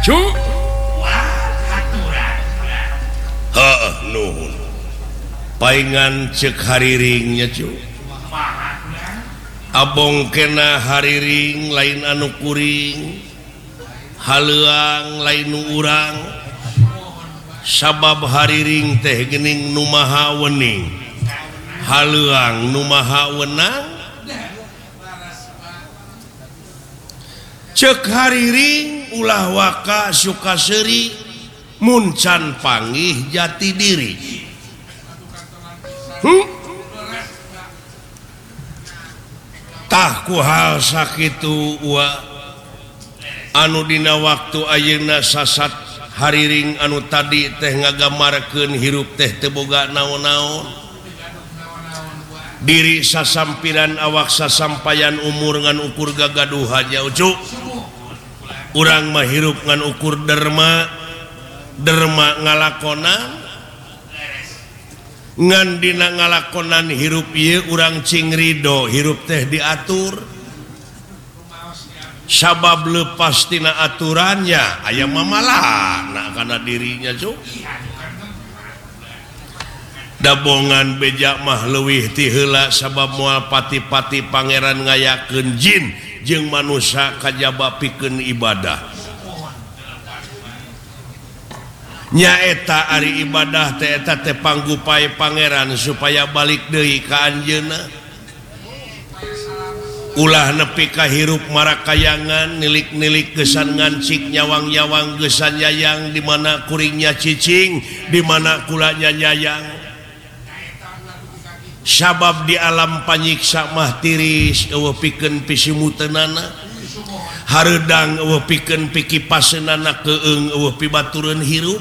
paingan cek hariringnya Abong kena hariring lain anu kuring Hallang lain urang sabab hariring teh gening numaha wening Hallang numaha wenang cek hariring ulah waka Sukaseri muncan panggih jati diri tahku hal sakitu anu dina waktu ayeuna sasat hariring anu tadi teh ngagamarkeun hirup teh teu boga naon-naon diri sasampiran awak sasampayan umur ngan ukur gagaduh aja ucuk urang mah hirup ngan ukur derma ngalakonan ngan dina ngalakonan hirup ieu urang cing ridho hirup teh diatur sabab lepas tina aturannya aya mamalahna kana dirinya cuk dabongan beja mah leuwih ti heula sabab moal pati-pati pangeran ngayakeun jin jeung manusia kajaba pikeun ibadah nyaeta ari ibadah teh eta teh panggupai pangeran supaya balik deui ka anjeunna ulah nepi ka hirup marakayangan nilik-nilik gesan ngancik nyawang-nyawang gesan nyayang di mana kuringnya cicing di mana kulanya nyayang sabab di alam panyiksa mah tiris eueuh pikeun pisimuteunana hareudang eueuh pikeun pikipaseunana keung eueuh pibatureun hirup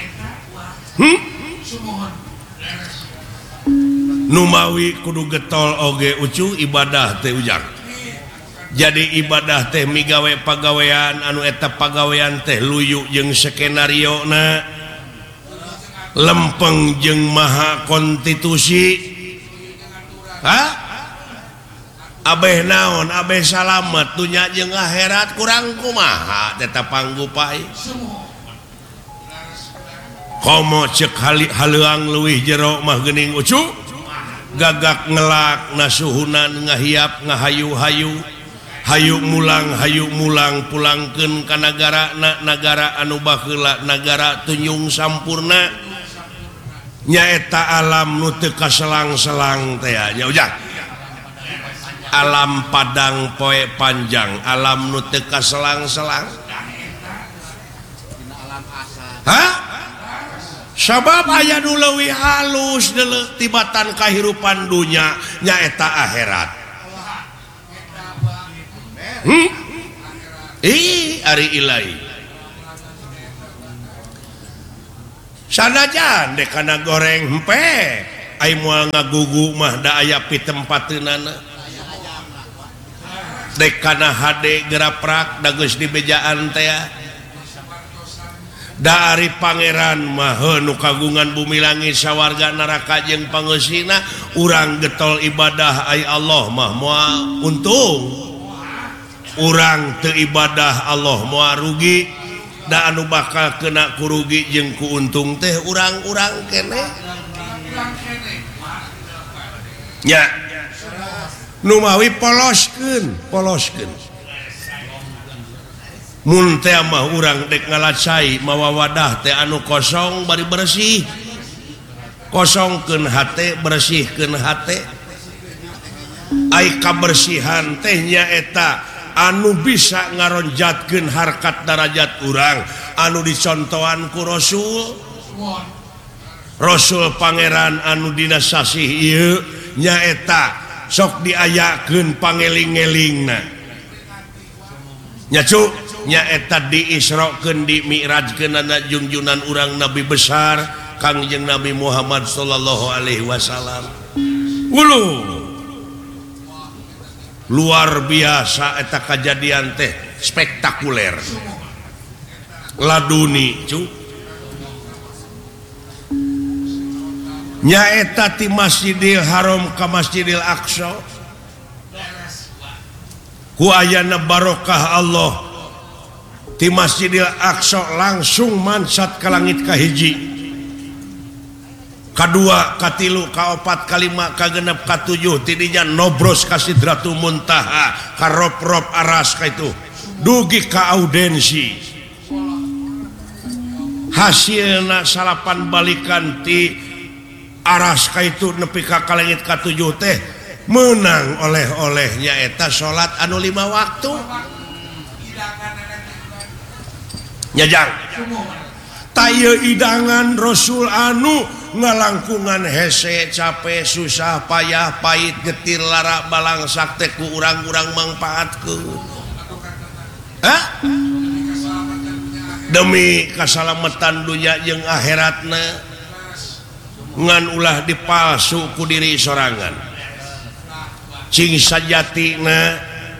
numawi kudu getol oge ucu ibadah teh ujang jadi ibadah teh migawe pagawean anu eta pagawean teh luyu jeung skenario na lempeng jeung maha konstitusi abeh naon abeh salamet dunya jeung akhirat kurang kumaha teta panggupai komo cek haleuang leuwih jero mah geuning ucu gagak ngelak nasuhunan ngahiap ngahayu-hayu hayu mulang pulangkeun ka nagara anu baheula nagara tunjung sampurna nyaeta alam nu teu kaselang-selang teh nya ujang alam padang poe panjang alam nu teu kaselang-selang sabab aya nu leuwih halus tibatan kahirupan dunya nyaeta akhirat ari ilahi sanajan dek kana goreng hempe ai moal ngagugu mah da aya pitempateunana dek kana hade geraprak da geus di bejaan teh dari pangeran mah nu kagungan bumi langit sawarga neraka jeung pangeusina urang getol ibadah ai Allah mah moal untung urang teu ibadah Allah moal rugi da anu bakal kena ku rugi jeung ku untung teh urang-urang keneh nya nu mawi poloskeun mun teh mah urang dek ngalacai mawa wadah teh anu kosong bari bersih kosongkeun hate bersihkeun hate ai kabersihan teh nyaeta anu bisa ngaronjatkeun harkat darajat urang anu dicontohan ku Rasul pangeran anu dina sasih ieu nyaeta sok diayakeun pangeling-elingna nya cuk nyaeta diisrokeun di mi'rajkeun na junjunan urang nabi besar Kangjeng Nabi Muhammad sallallahu alaihi wasallam luar biasa eta kejadian teh spektakuler laduni cu nyaeta ti Masjidil Haram ka Masjidil Aqsa ku ayana barokah Allah di Masjidil Aqsa langsung mansat ka langit kahiji, kadua, katilu, kaopat, kalima, kagenep, katujuh, tidinya nobros ka Sidratul Muntaha, ka rob-rob aras ka itu, dugi ka audensi. Hasilna salapan balikan ti aras ka itu nepi ka langit katujuh teh menang oleh-olehnya eta salat anu 5 waktu. Nyajang taya idangan Rasul anu ngalangkungan hese capek susah payah pahit getir lara balang sakte ku urang-urang mangpaatkeun demi kasalamatan dunya jeung akhiratna ngan ulah dipalsu ku diri sorangan cing sajatina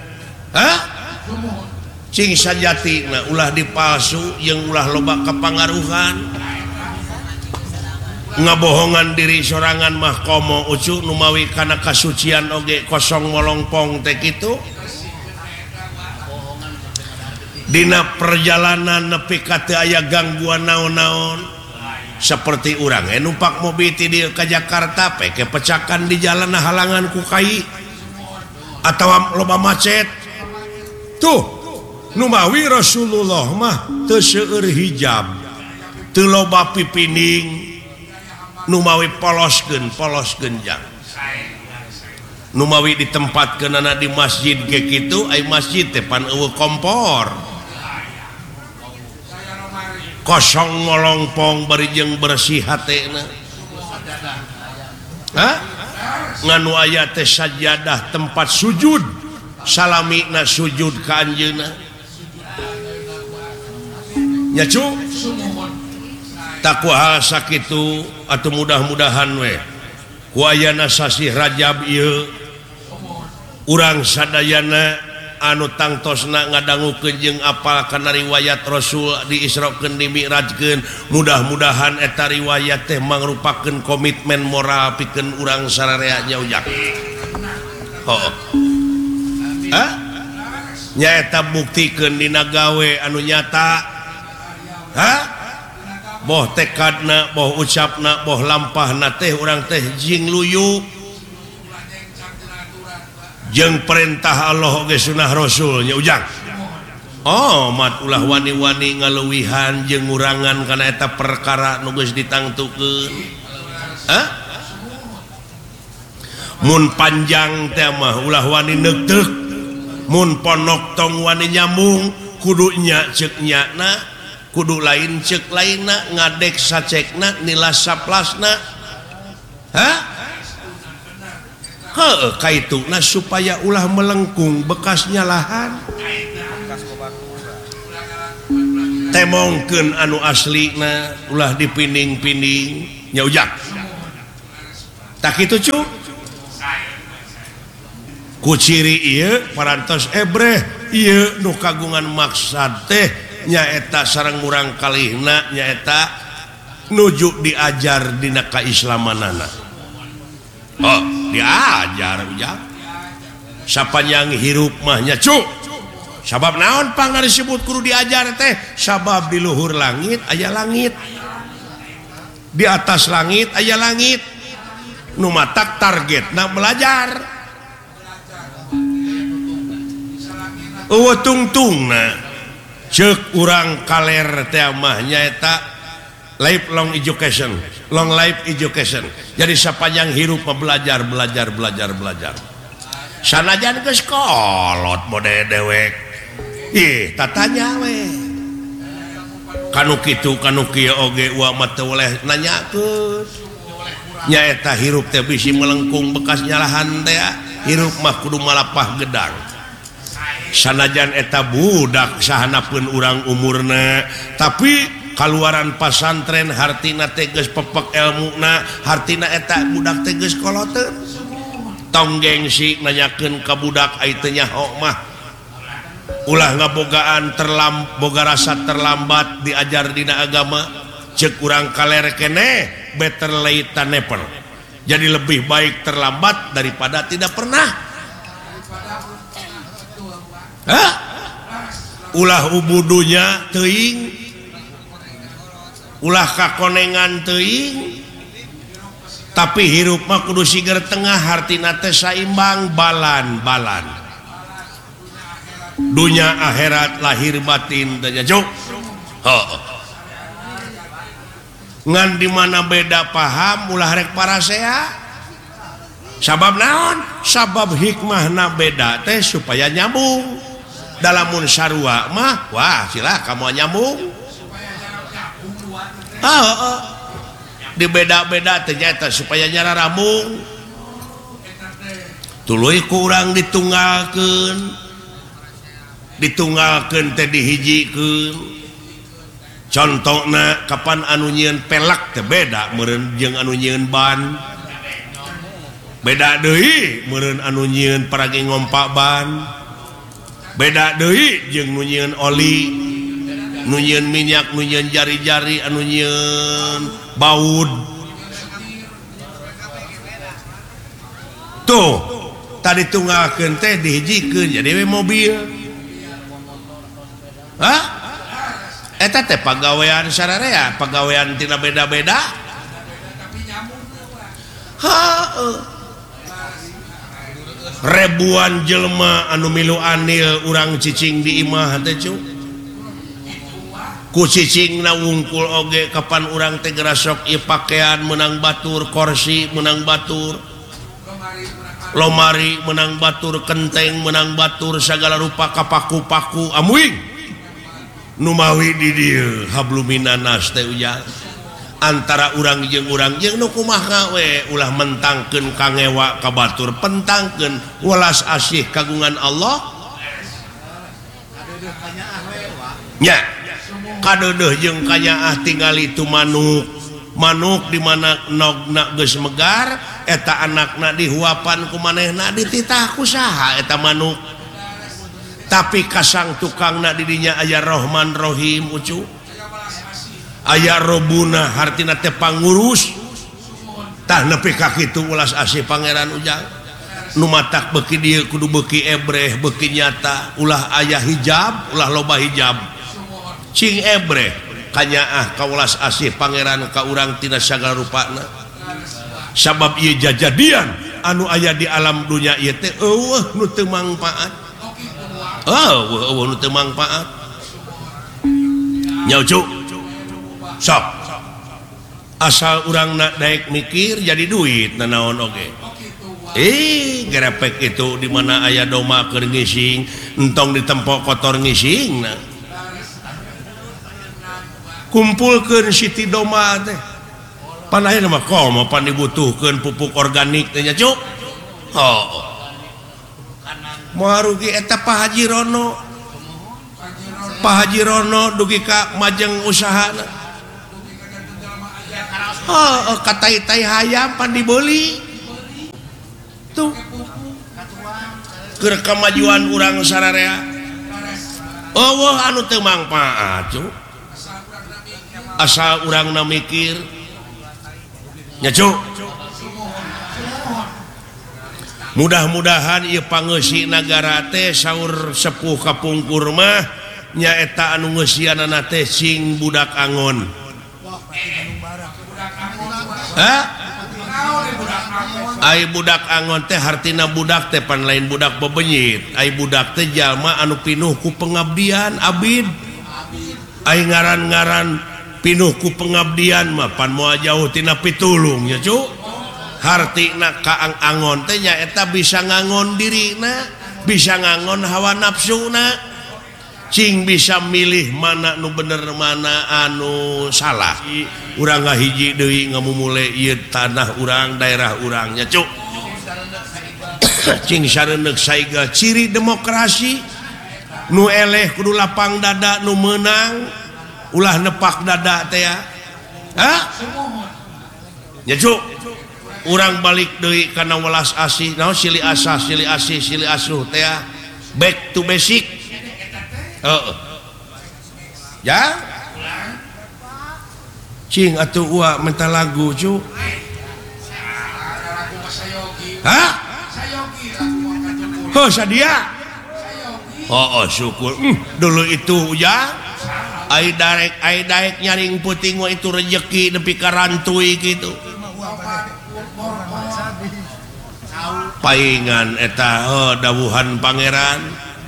cing sajatina ulah dipalsu yang ulah loba kapangaruhan ngabohongan diri sorangan mah komo ucu numawi kana kasucian oge kosong molongpong teh kitu dina perjalanan nepi ka teu aya gangguan naon-naon seperti urang numpak mobil ti dieu ka Jakarta pe kepecakan di jalan halangan ku kai atawa loba macet tuh numawi Rasulullah mah teu seueur hijab teu loba pipining numawi poloskeun jang numawi ditempatkeunana di masjid ge kitu ai masjid teh pan eueuh kompor kosong ngolongpong bari jeung bersih hatena nganu aya teh sajadah tempat sujud salamina sujud ka anjeunna nya cu tak kuaha sakitu atuh mudah-mudahan we ku ayana sasi Rajab ieu urang sadayana anu tangtosna ngadangukeun jeung apal kana riwayat Rasul diisrokeun dimi'rajkeun mudah-mudahan eta riwayat teh mangrupakeun komitmen moral pikeun urang sararea nya ujang nyaeta buktikeun dina gawe anu nyata boh tekadna boh ucapna boh lampahna teh urang teh jing luyu jeung perintah Allah ge sunah Rasul nya ujang mat ulah wani-wani ngaleuwihan jeung ngurangan kana eta perkara nu geus ditangtukeun mun panjang teh mah ulah wani neugteug mun ponok tong wani nyambung kudu nya ceuk nyana kudu lain cek lainna ngadek sacekna nilas saplasna kaituna supaya ulah melengkung bekasnya lahan temongkeun anu aslina ulah dipining-pining nya ujang tak kitu cu ku ciri ieu parantos breh ieu nu kagungan maksad teh nyaeta sareng urang kalihna nyaeta nuju diajar dina kaislamanana diajar ujang sapanjang hirup mah nya cu sabab naon pang disebut kudu diajar teh sabab di luhur langit aya langit di atas langit aya langit nu matak targetna belajar eueuh tungtungna cek urang kaler teh mah nyaeta lifelong education, long life education. Jadi sepanjang hirup belajar. Sanajan geus kolot mode dewek. Ih, tatanya we. Kanu kitu kanu kieu oge wa mah teu oleh nanyakeun. Nyaeta hirup teh bisi melengkung bekas nyalahan teh, hirup mah kudu malapah gedang. Sanajan eta budak sahanapeun urang umurna tapi kaluaran pasantren hartina teh geus pepek elmuna hartina eta budak teh geus koloteun tong gengsi nanyakeun ka budak ai teu nyaho mah ulah ngabogaan boga rasa terlambat diajar dina agama ceuk urang kaler keneh better late than never jadi lebih baik terlambat daripada tidak pernah. ulah ubudunya teuing ulah kakonengan teuing tapi hirup mah kudu siger tengah hartina teh saimbang balan dunya akhirat lahir batin teh juk ngan di mana beda paham ulah rek parasea sabab naon sabab hikmahna beda teh supaya nyambung dalamun sarua mah wah silah kamu nyambung di beda-beda ternyata supaya nyara rambung tuluy kurang ditunggalkeun teh dihijikeun contohna kapan anu nyieun pelak teh beda meureun jeung anu nyieun ban beda deui meureun anu nyieun paragi ngompak ban beda deui jeung nu nyieun oli nu nyieun minyak nu nyieun jari-jari anu nyieun baud tuh tadi tunggalkeun teh dihijikeun jadi mobil eta teh pagawean sararea pagawean tina beda-beda ribuan jelema anu milu anil urang cicing di imah teh cu ku cicingna wungkul oge kapan urang teh gerasok ieu pakaian menang batur kursi menang batur lomari menang batur kenteng menang batur segala rupa kapaku-paku amuing nu mawi di dieu habluminanas teh ujar antara urang jeung nu kumaha we ulah mentangkeun kangewa ka batur pentangkeun welas asih kagungan Allah nya kadeudeuh jeung kanyaah tingali tu manuk di mana nogna geus megar eta anakna dihuapan ku manehna dititah ku saha eta manuk tapi kasang tukangna di dinya aya Rahman Rahim ucu aya robuna hartina teh pangurus tah nepi ka kitu ulas asih pangeran ujang nu matak beuki dieu kudu beuki ebreh beuki nyata ulah aya hijab ulah loba hijab cing ebreh kanyaah ka ulas asih pangeran ka urang tina sagala rupana sabab ieu jajadian anu aya di alam dunya ieu teh eueuh nu teu mangpaat eueuh nu teu mangpaat nya ucu sok asal urang nak daek mikir jadi duit nanaon oge gerepek itu di mana aya doma keur ngising entong ditempo kotor ngising kumpulkeun siti doma teh pan aya mah komo pan dibutuhkeun pupuk organik teh nya cuk moal rugi eta Pak Haji Rono dugi ka majeng usahana katai-tai hayam pan dibeli tuh keur kemajuan urang sararea anu teu mangpaat cu asal urangna mikir nya cu mudah-mudahan ieu pangeussi nagara teh saur sepuh kapungkur mah nyaeta anu ngeusianana teh cing budak angon ai budak angon teh hartina budak teh pan lain budak bebenyit ai budak teh jalma anu pinuh ku pengabdian abid ai ngaran-ngaran pinuh ku pengabdian mah pan moal jauh tina pitulung nya cu hartina kaang angon teh nyaeta bisa ngangon dirina bisa ngangon hawa nafsuna cing bisa milih mana nu bener mana anu salah urang ngahiji deui ngamumule ieu tanah urang daerah urangnya cuk cing sareuneuh saiga ciri demokrasi nu eleh kudu lapang dada nu meunang ulah nepak dada teh ya nya cuk urang balik deui kana welas asih naon silih asah silih asih silih asuh teh back to basic ya cing atuh uwa minta lagu cu sadia syukur dulu itu ya daek nyaring puting itu rezeki nepi ka rantui gitu paingan eta dawuhan pangeran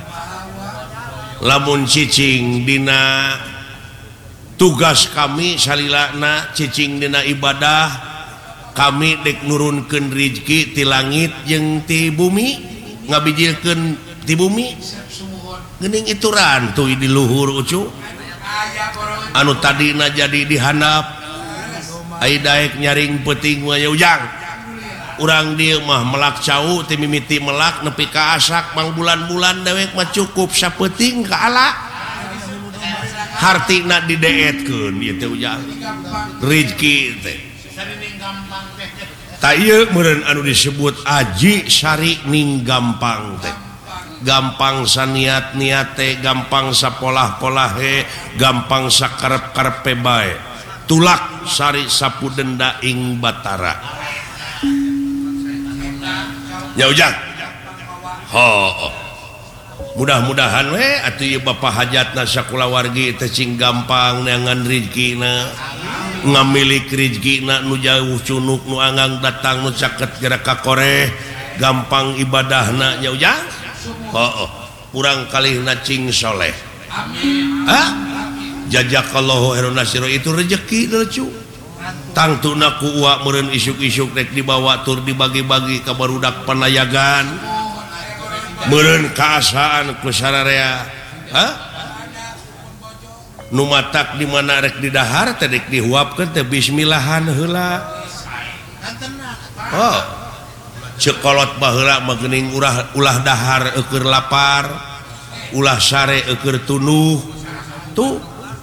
lamun cicing dina tugas kami salilana cicing dina ibadah kami dek nurunkeun rezeki ti langit jeung ti bumi ngabijilkeun ti bumi geuning itu rantui di luhur ucu anu tadina jadi dihandap ai daek nyaring peuting we ujang urang dieu mah melak cau ti mimiti melak nepi ka asak mang bulan-bulan dewek mah cukup sapeuting ka ala hartina dideetkeun ieu teh ujang rezeki teh ta ieu meureun anu disebut aji sari ning gampang teh gampang saniat-niat teh gampang sapolah-polah gampang sakarep-karepe bae tulak sari sapudenda ing batara ya ujang mudah-mudahan we atuh ieu bapa hajatna sakulawargi teh cing gampang neangan rezekina ngamilik rezekina nu jauh cunuk nu anggang datang nu caket gerak ka koreh gampang ibadahna nya ujang urang kalihna cing soleh amin jazakallahu khairan nasira itu rezeki lucu tangtuna ku uak meureun isuk-isuk rek dibawa tur dibagi-bagi ka barudak panayagan meureun kaasaan ku sararea nu matak di mana rek didahar teh rek dihuapkeun teh bismillahan heula cekolot baheula mah geuning ulah dahar eukeur lapar ulah sare eukeur tunuh tuh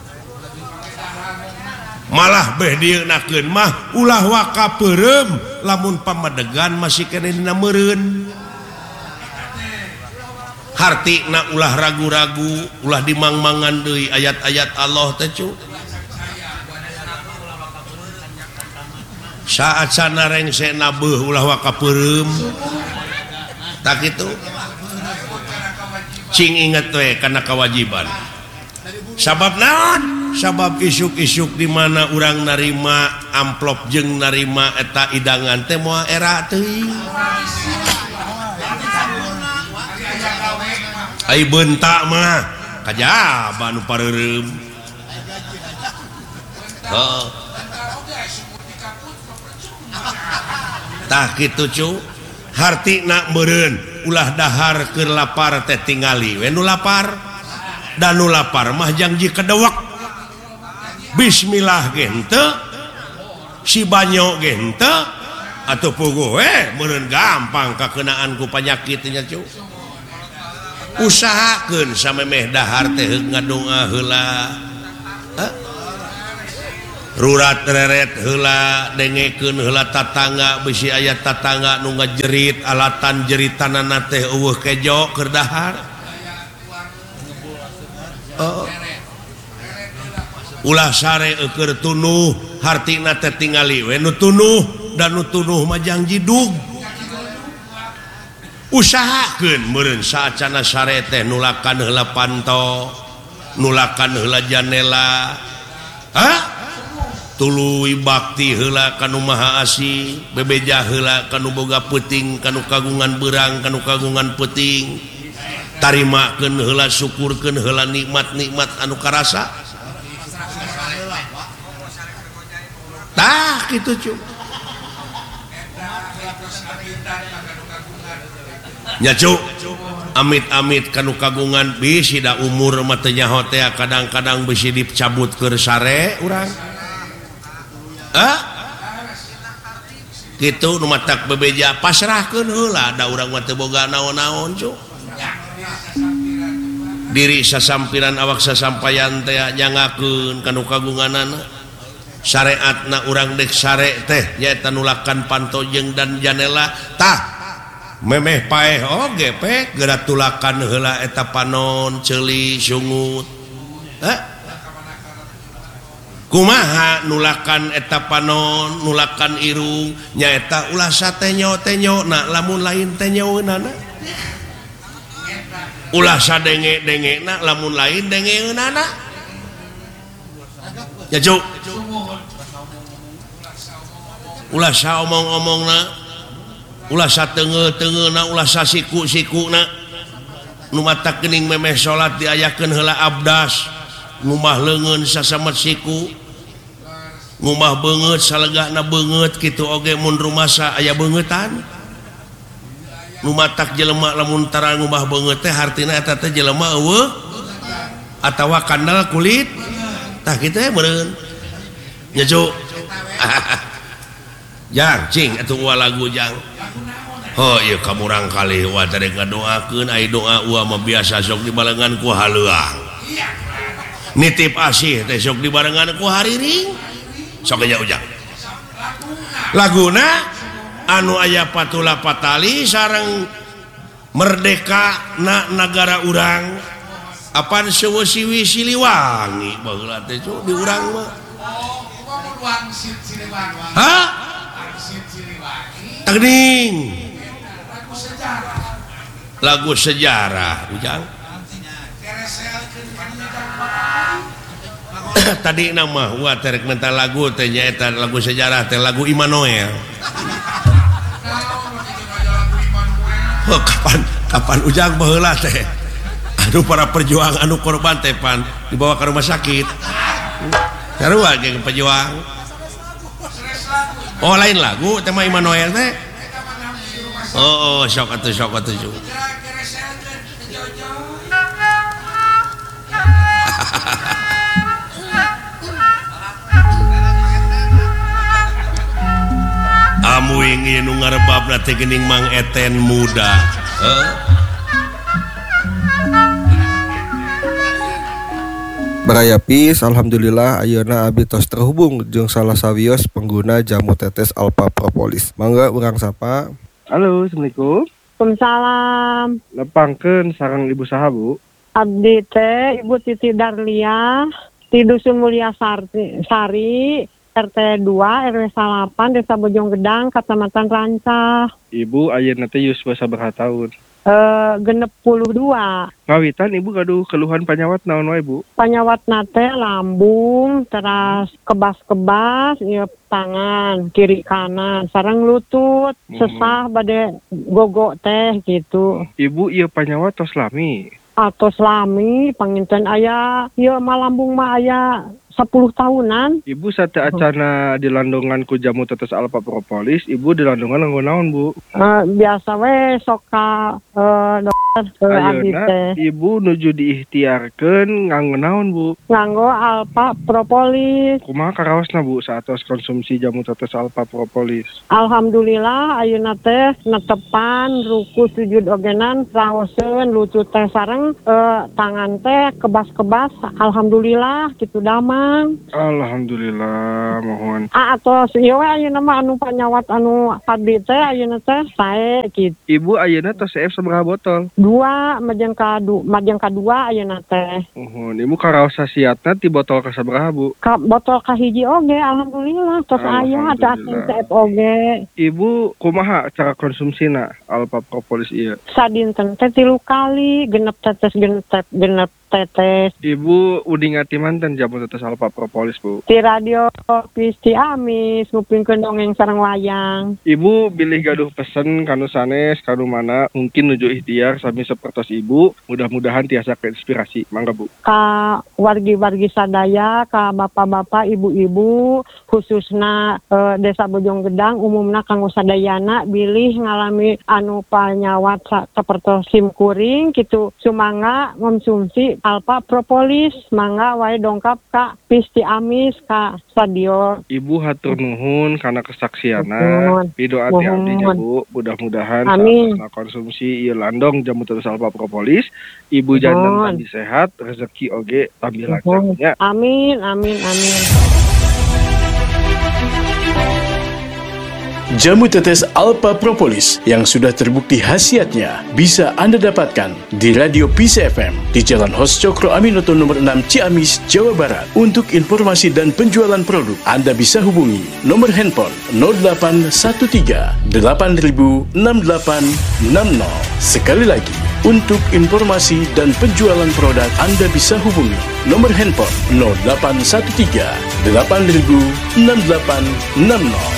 malah beh dieunakeun mah ulah waka peureum lamun pamadegan masih kene dina meureun hartina ulah ragu-ragu ulah dimangmangan deui ayat-ayat Allah teh cu saat sanareng sena beuh ulah waka peureum tak kitu cing inget we kana kewajiban sabab naon sabab isuk-isuk di mana urang narima amplop jeung narima eta idangan teh moal era teuing ai beunta mah kajaba nu pareureum tah kitu cu hartina meureun ulah dahar keur lapar teh tingali we nu lapar dan nu lapar mah janji kedewek bismillah gente si banyo gente atau puguh meureun gampang kakenaan ku panyakit nya cu usahakeun samemeh dahar teh ngadonga heula rurat reret heula dengekeun heula tatangga bisi aya tatangga nu ngajerit alatan jeritanana teh eueuh kejo keur dahar ulah sare eukeur tunuh hartina teh tingali we nu tunuh dan nu tunuh mah janji dug usahakeun meureun saacana sare teh nulakan heula panto nulakan heula janela tuluy bakti heula kanu maha asih bebeja heula kanu boga peuting kanu kagungan beurang kanu kagungan peuting tarimakeun heula syukurkeun heula nikmat-nikmat anu karasa tah kitu cu nya cu amit-amit kanu kagungan bisi da umur mah teu nyaho teh kadang-kadang bisi dicabut keur sare urang kitu nu matak bebeja pasrahkeun heula da urang mah teu boga naon-naon cu diri sasampiran awak sasampayan teh nyangakeun kanu kagunganana syariatna urang dek sare teh nyaeta nulakan panto jeung dan janela tah memeh paeh oge pek geura tulakan heula eta panon ceuli sungut kumaha nulakan eta panon nulakan irung nyaeta ulah satenyo-tenyo na lamun lain tenyoeunana ulah sadenge-denge na lamun lain dengeunana ya cuk ulah saomong-omongna ulah satengeu-tengeuna ulah sasiku-sikuna nu matak geuning memeh salat diayakeun heula abdas ngumah leungeun sasamet siku ngumah beungeut salegahna beungeut kitu oge mun rumasa aya beungetan nu matak jelema lamun tara ngumah beungeut teh hartina eta teh jelema eueuh atawa kandal kulit tah kitu meureun nya cuk jang cing atuh lagu jang oh iya kamurang kali wa tadi ngadoakeun ai doa ua mah biasa sok dibarengan ku haleuang nitip asih teh sok dibarengan ku hariring sok aja ujang laguna anu aya patula patali sareng merdeka na negara urang apan seueuh Siliwangi baheula teh cuk di urang mah ha teuing lagu sejarah ujang tadi nama wah terek mental lagu teh nyaeta lagu sejarah teh lagu Immanuel oh, kapan ujang baheula teh aduh para perjuang anu korban teh pan dibawa ke rumah sakit sarua geng pejuang oh lain lagu tema Immanuel teh oh sok atuh amu ingin nu ngarebabna teh geuning Mang Eten muda Baraya Pis, alhamdulillah ayeuna abi tos terhubung jeung salah sawios pengguna jamu tetes Alpha Propolis. Mangga urang sapa. Halo, assalamualaikum. Waalaikumsalam. Nepangkeun sareng ibu saha, Bu? Abdi teh Ibu Titi Darlia, di Dusun Mulia Sari, RT 2 RW 8 Desa Bojong Gedang, Kecamatan Rancah. Ibu ayeuna teh yuswa sabaraha taun? Genep 12. Ngawitan ibu gaduh keluhan panyawat naon wae, Bu? Panyawat nate lambung, teras kebas-kebas, ieu tangan kiri kanan, sareng lutut, sesah bade gogo teh gitu. Ibu ieu panyawat tos lami. Atos lami panginten aya ieu mah lambung mah aya 10 tahunan. Ibu sate acana dilandongan ku jamu tetes Alpha Propolis, ibu dilandongan nganggo naon, Bu? Biasa we sok ka dokter abdi Ayeuna teh. ibu nuju diikhtiarkeun nganggo naon, Bu? Nganggo Alpha Propolis. Kumaha karaosna, Bu, saatos konsumsi jamu tetes Alpha Propolis? Alhamdulillah ayeuna teh netepan ruku sujud ogenan raoseun lutut teh sareng tangan teh kebas-kebas. Alhamdulillah kitu damang. Alhamdulillah, mohon. Atos ieu we ayeuna mah anu panyawat anu abdi teh ayeuna teh sae kitu. Ibu ayeuna tos CF sabaraha botol? 2 majeng kadua ayeuna teh. Ibu karaos sasiatna ti botol ka sabaraha, Bu? Ka botol kahiji oge alhamdulillah tos aya ada CF oge. Ibu kumaha cara konsumsina Alpha Propolis ieu? Sadinten teh 3 kali genep tetes. Ibu udah ngati mantan jamu tetes Alpha Propolis, Bu? Di radio Pisti Amis ngupingkeun dongeng sareng wayang. Ibu bilih gaduh pesen kanu sanes kanu mana mungkin nuju ikhtiar sami sapertos ibu, mudah-mudahan tiasa keinspirasi. Mangga, Bu. Ka wargi-wargi sadaya, ka bapak-bapak, ibu-ibu, khususna Desa Bojong Gedang, umumna kanggo sadayana bilih ngalami anu panyawat sapertos simkuring kitu sumangga konsumsi Alpha Propolis, mangga wae dongkap ka Pisti Amis ka stadion. Ibu hatur nuhun karena kesaksiana. Pidoa ti abdinya, Bu. Mudah-mudahan saat konsumsi ieu landong jamu tetes Alpha Propolis, ibu jantan tambah sehat, rezeki oge tambah lancar. Amin. Jamu tetes Alpha Propolis yang sudah terbukti khasiatnya bisa Anda dapatkan di Radio Peace FM di Jalan Hos Cokro Aminoto nomor 6 Ciamis, Jawa Barat. Untuk informasi dan penjualan produk, Anda bisa hubungi nomor handphone 0813 8000 6860. Sekali lagi, Untuk informasi dan penjualan produk Anda bisa hubungi nomor handphone 0813 8000 6860.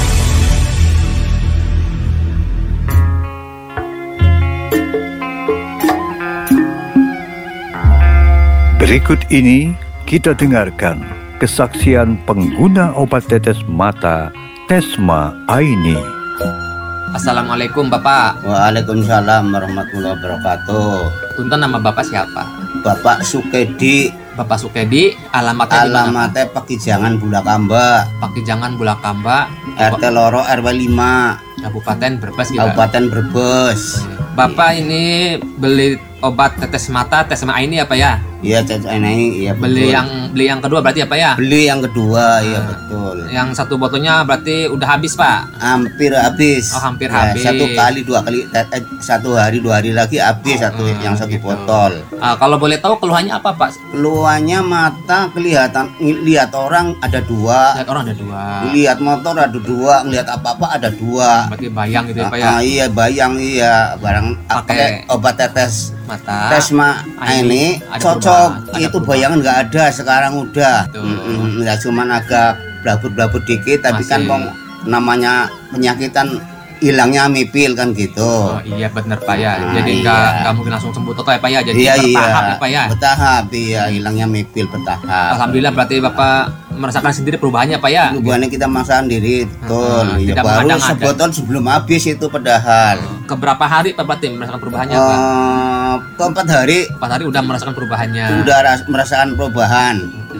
Berikut ini kita dengarkan kesaksian pengguna obat tetes mata Tesma Aini. Assalamualaikum Bapak. Waalaikumsalam warahmatullahi wabarakatuh. Punten, nama Bapak siapa? Bapak Sukedi. Bapak Sukedi, alamatnya di mana? Alamatnya Pakijangan Bulakamba. Pakijangan Bulakamba, RT Loro RW 5, Kabupaten Brebes gitu. Kabupaten Brebes. Bapak ini beli obat tetes mata Tesma Aini apa ya? Iya, ini iya betul. Beli yang kedua berarti apa ya? Beli yang kedua, iya betul. Yang satu botolnya berarti udah habis, Pak? Hampir habis. Oh, hampir habis. Satu kali, 2 kali, 1 hari 2 hari lagi habis yang satu gitu. botol. Kalau boleh tahu keluhannya apa, Pak? Keluhannya mata kelihatan, lihat orang ada 2. Lihat orang ada 2. Lihat motor ada 2, ngelihat apa-apa ada 2. Berarti bayang gitu ya, Pak ya? Iya, bayang, iya. Barang pakai obat tetes mata Tesma ini cocok. Itu bayangan nggak ada sekarang udah. Ya cuman agak blabut-blabut dikit, tapi kan namanya penyakitan hilangnya mipil kan gitu. Oh iya benar Pak ya. Jadi nggak mungkin langsung sembuh total ya Pak ya. Jadi bertahap ya Pak ya. Bertahap, iya, hilangnya mipil bertahap. Alhamdulillah berarti Bapak merasakan sendiri perubahannya Pak ya. Perubahannya kita merasakan diri, betul. Ya, baru sebotol sebelum habis itu padahal. Keberapa hari Pak berarti merasakan perubahannya Pak? Ke 4 hari. 4 hari udah merasakan perubahannya. Udah merasakan perubahan.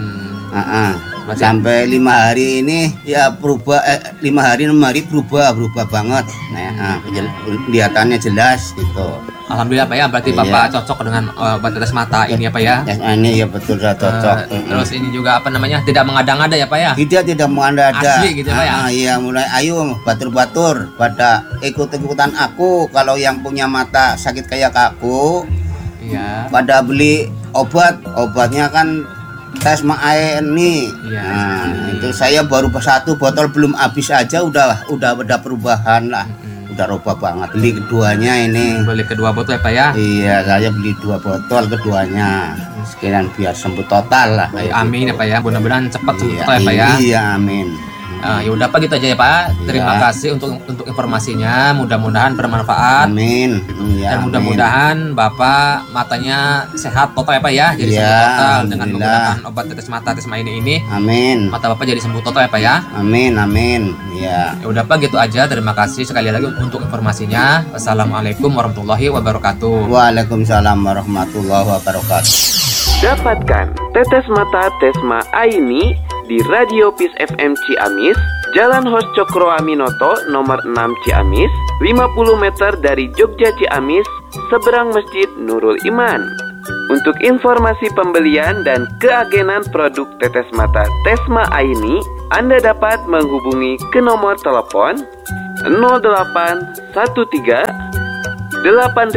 Sampai 5 hari ini ya berubah, 5 hari 6 hari berubah banget. Nah, kelihatannya jelas gitu. Alhamdulillah Pak ya, berarti Bapak cocok dengan obat tetes mata ini ya Pak ya. Ini ya betul sudah cocok. Terus ini juga apa namanya? Tidak mengada-ngada ya Pak ya? Tidak mengada-ngada. Asli gitu Pak ya. Iya, mulai ayo batur-batur pada ikut-ikutan aku. Kalau yang punya mata sakit kayak aku, iya. Pada beli obatnya kan Tesma Aini. Iya, nah, itu saya baru 1 botol belum habis aja udah perubahan lah. Udah robah banget. Beli keduanya ini. Beli kedua botol ya Pak ya? Iya, saya beli 2 botol keduanya. Sekalian biar sembuh total lah. Amin ya Pak ya. Mudah-mudahan cepat sembuh total ya Pak ya. Iya, amin. Ya udah Pak gitu aja ya Pak. Terima kasih untuk informasinya. Mudah-mudahan bermanfaat. Amin. Dan mudah-mudahan Bapak matanya sehat total ya Pak ya. Jadi sembuh total dengan menggunakan obat tetes mata Tesma ini. Amin. Mata Bapak jadi sembuh total ya Pak ya. Amin. Ya. Ya udah Pak gitu aja. Terima kasih sekali lagi untuk informasinya. Wassalamualaikum warahmatullahi wabarakatuh. Waalaikumsalam warahmatullahi wabarakatuh. Dapatkan tetes mata Tesma Aini di Radio Peace FM Ciamis, Jalan Hos Cokro Aminoto nomor 6 Ciamis, 50 meter dari Jogja Ciamis, seberang Masjid Nurul Iman. Untuk informasi pembelian dan keagenan produk tetes mata Tesma Aini, Anda dapat menghubungi ke nomor telepon 0813 8000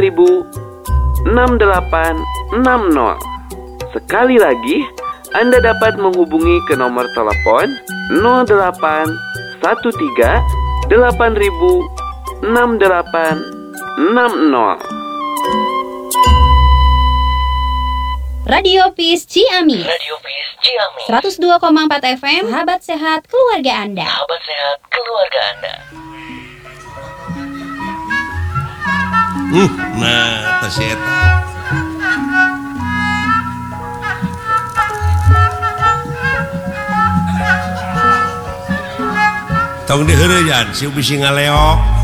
6860. Sekali lagi, Anda dapat menghubungi ke nomor telepon 0813 8000 6860. Radio Peace Ciamis. 102,4 FM. Sahabat sehat keluarga Anda. Nah, tas eta. Tong diheureujaan si bisi ngaleok.